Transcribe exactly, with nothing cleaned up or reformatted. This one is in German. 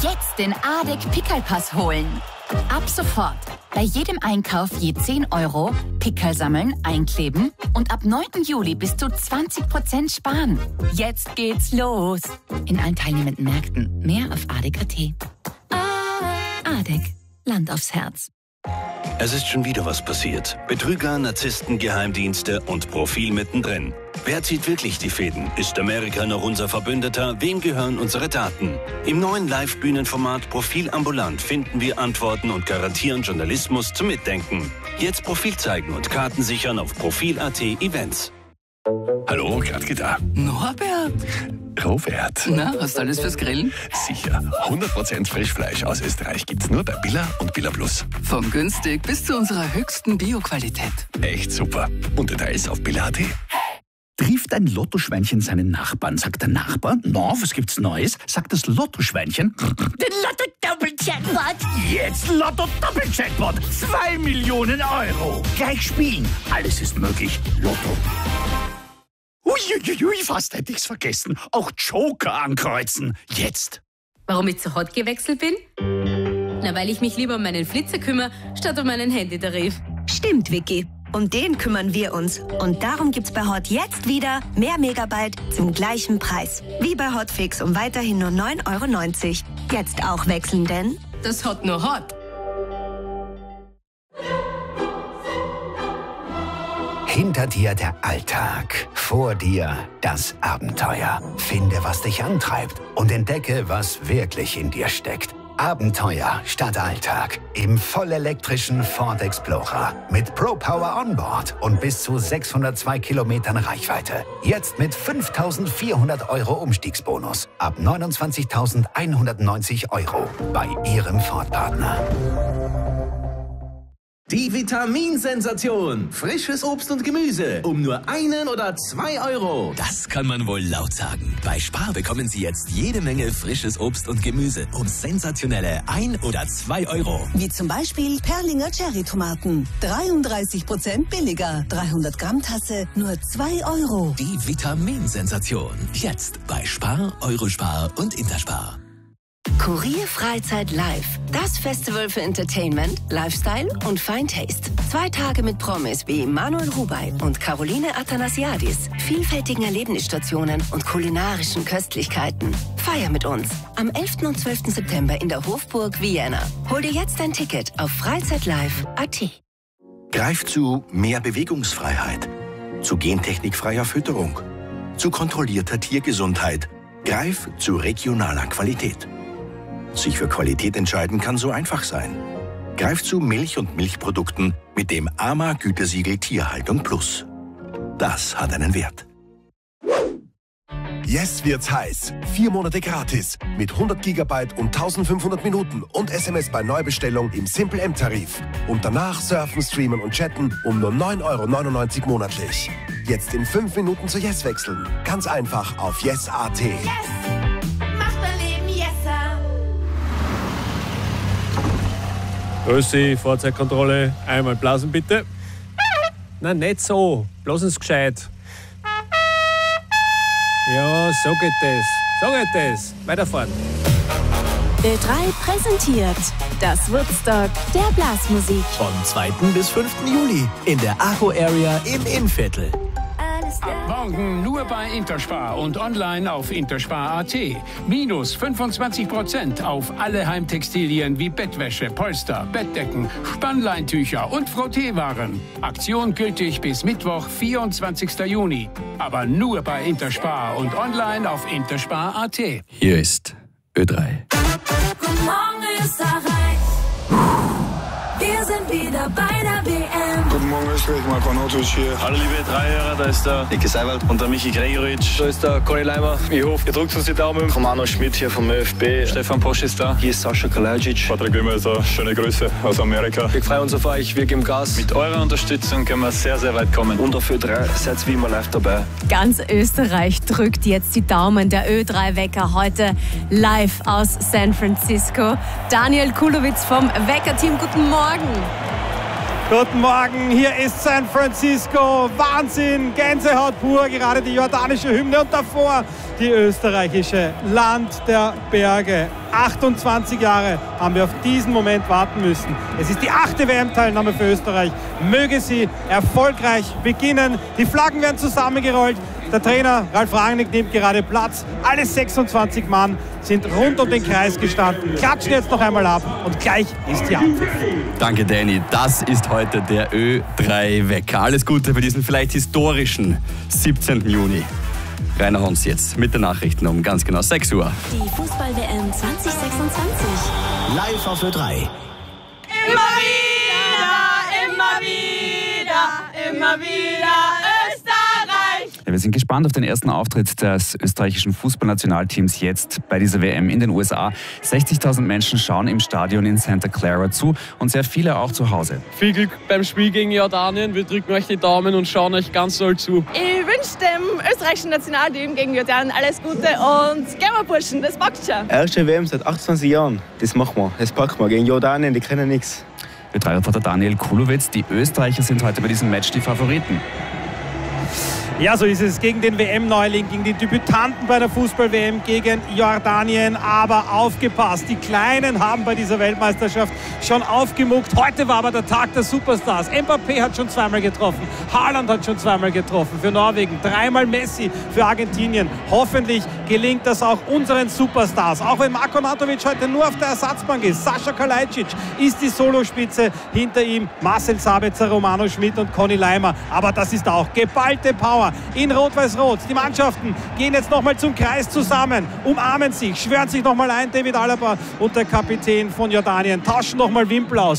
Jetzt den Adek Pickelpass holen. Ab sofort. Bei jedem Einkauf je zehn Euro, Pickel sammeln, einkleben und ab neunten Juli bis zu zwanzig Prozent sparen. Jetzt geht's los. In allen teilnehmenden Märkten. Mehr auf adek punkt at. Adek. Land aufs Herz. Es ist schon wieder was passiert. Betrüger, Narzissten, Geheimdienste und Profil mittendrin. Wer zieht wirklich die Fäden? Ist Amerika noch unser Verbündeter? Wem gehören unsere Daten? Im neuen Live-Bühnenformat Profil ambulant finden wir Antworten und garantieren Journalismus zum Mitdenken. Jetzt Profil zeigen und Karten sichern auf Profil punkt at Events. Hallo, Gradke da. Norbert. Robert. Na, hast du alles fürs Grillen? Sicher. hundert Prozent Frischfleisch aus Österreich gibt's nur bei Billa und Billa Plus. Von günstig bis zu unserer höchsten Bioqualität. Echt super. Und Details auf Billa punkt at. Trifft ein Lottoschweinchen seinen Nachbarn, sagt der Nachbar, no, was gibt's Neues? Sagt das Lottoschweinchen, den Lotto-Doppel-Jackpot. Jetzt Lotto-Doppel-Jackpot. Zwei Millionen Euro. Gleich spielen. Alles ist möglich. Lotto. Uiuiui, fast hätte ich's vergessen. Auch Joker ankreuzen. Jetzt. Warum ich zu Hot gewechselt bin? Na, weil ich mich lieber um meinen Flitzer kümmere, statt um meinen Handytarif. Stimmt, Vicky. Um den kümmern wir uns. Und darum gibt's bei Hot jetzt wieder mehr Megabyte zum gleichen Preis. Wie bei Hotfix um weiterhin nur neun Euro neunzig. Jetzt auch wechseln, denn Das Hot nur Hot. Hinter dir der Alltag, vor dir das Abenteuer. Finde, was dich antreibt und entdecke, was wirklich in dir steckt. Abenteuer statt Alltag im vollelektrischen Ford Explorer mit Pro Power Onboard und bis zu sechshundertzwei Kilometern Reichweite. Jetzt mit fünftausendvierhundert Euro Umstiegsbonus ab neunundzwanzigtausendeinhundertneunzig Euro bei Ihrem Ford-Partner. Die Vitaminsensation. Frisches Obst und Gemüse um nur einen oder zwei Euro. Das kann man wohl laut sagen. Bei Spar bekommen Sie jetzt jede Menge frisches Obst und Gemüse um sensationelle ein oder zwei Euro. Wie zum Beispiel Perlinger Cherry-Tomaten. dreiunddreißig Prozent billiger. dreihundert Gramm Tasse nur zwei Euro. Die Vitaminsensation. Jetzt bei Spar, Eurospar und Interspar. Kurier Freizeit Live. Das Festival für Entertainment, Lifestyle und Fine Taste. Zwei Tage mit Promis wie Manuel Rubey und Caroline Athanasiadis, vielfältigen Erlebnisstationen und kulinarischen Köstlichkeiten. Feier mit uns am elften und zwölften September in der Hofburg Vienna. Hol dir jetzt ein Ticket auf freizeitlive punkt at. Greif zu mehr Bewegungsfreiheit, zu gentechnikfreier Fütterung, zu kontrollierter Tiergesundheit. Greif zu regionaler Qualität. Sich für Qualität entscheiden kann so einfach sein. Greif zu Milch und Milchprodukten mit dem A M A-Gütesiegel Tierhaltung Plus. Das hat einen Wert. Jetzt wird's heiß. Vier Monate gratis mit hundert Gigabyte und eintausendfünfhundert Minuten und S M S bei Neubestellung im Simple M-Tarif. Und danach surfen, streamen und chatten um nur neun Euro neunundneunzig monatlich. Jetzt in fünf Minuten zu Yes wechseln. Ganz einfach auf yes punkt at. Yes! Macht mein Leben yesser! Grüß Sie, Fahrzeugkontrolle. Einmal blasen bitte. Nein, nicht so. Blasen Sie gescheit. Ja, so geht das. So geht das. Weiterfahren. Ö drei präsentiert das Woodstock der Blasmusik. Vom zweiten bis fünften Juli in der Arco Area im Innviertel. Ab morgen nur bei Interspar und online auf interspar punkt at. Minus fünfundzwanzig Prozent auf alle Heimtextilien wie Bettwäsche, Polster, Bettdecken, Spannleintücher und Frotteewaren. Aktion gültig bis Mittwoch, vierundzwanzigsten Juni. Aber nur bei Interspar und online auf interspar punkt at. Hier ist Ö drei. Guten Morgen, Österreich. Wir sind wieder bei der W M. Guten Morgen, Österreich. Marco Nautic hier. Hallo, liebe Dreihörer, da ist der Ecke Seiwald und der Michi Gregoritsch. Da ist der Conny Leimer. Ich hoffe, ihr drückt uns die Daumen. Romano Schmidt hier vom ÖFB. Stefan Posch ist da. Hier ist Sascha Kalajic. Patrick Wimmer ist da. Schöne Grüße aus Amerika. Wir freuen uns auf euch. Wir geben Gas. Mit eurer Unterstützung können wir sehr, sehr weit kommen. Und auf Ö drei seid wie immer live dabei. Ganz Österreich drückt jetzt die Daumen. Der Ö drei Wecker heute live aus San Francisco. Daniel Kulowitz vom Wecker-Team, guten Morgen. Guten Morgen, hier ist San Francisco. Wahnsinn, Gänsehaut pur, gerade die jordanische Hymne und davor die österreichische Land der Berge. achtundzwanzig Jahre haben wir auf diesen Moment warten müssen. Es ist die achte W M-Teilnahme für Österreich. Möge sie erfolgreich beginnen. Die Flaggen werden zusammengerollt. Der Trainer Ralf Rangnick nimmt gerade Platz. Alle sechsundzwanzig Mann sind rund um den Kreis gestanden, klatschen jetzt noch einmal ab und gleich ist die Abpfiff. Danke, Danny. Das ist heute der Ö drei Wecker. Alles Gute für diesen vielleicht historischen siebzehnten Juni. Rainer Hons jetzt mit den Nachrichten um ganz genau sechs Uhr. Die Fußball-W M zwanzig sechsundzwanzig. Live auf Ö drei. Immer wieder, immer wieder, immer wieder Österreich. Ja, wir sind gespannt auf den ersten Auftritt des österreichischen Fußballnationalteams jetzt bei dieser W M in den U S A. sechzigtausend Menschen schauen im Stadion in Santa Clara zu und sehr viele auch zu Hause. Viel Glück beim Spiel gegen Jordanien. Wir drücken euch die Daumen und schauen euch ganz doll zu. Ich wünsche dem österreichischen Nationalteam gegen Jordanien alles Gute und gehen wir, Burschen, das packt schon. Erste W M seit achtundzwanzig Jahren. Das machen wir, das packen wir. Gegen Jordanien, die kennen nichts. Ö drei Reporter Daniel Kulowitz, die Österreicher sind heute bei diesem Match die Favoriten. Ja, so ist es. Gegen den W M-Neuling, gegen die Debütanten bei der Fußball-W M, gegen Jordanien. Aber aufgepasst, die Kleinen haben bei dieser Weltmeisterschaft schon aufgemuckt. Heute war aber der Tag der Superstars. Mbappé hat schon zweimal getroffen, Haaland hat schon zweimal getroffen für Norwegen, dreimal Messi für Argentinien. Hoffentlich gelingt das auch unseren Superstars. Auch wenn Marko Natovic heute nur auf der Ersatzbank ist. Sascha Kalajdzic ist die Solospitze, hinter ihm Marcel Sabitzer, Romano Schmidt und Conny Leimer. Aber das ist auch geballte Power in Rot-Weiß-Rot. Die Mannschaften gehen jetzt nochmal zum Kreis zusammen, umarmen sich, schwören sich nochmal ein. David Alaba und der Kapitän von Jordanien tauschen nochmal Wimpel aus.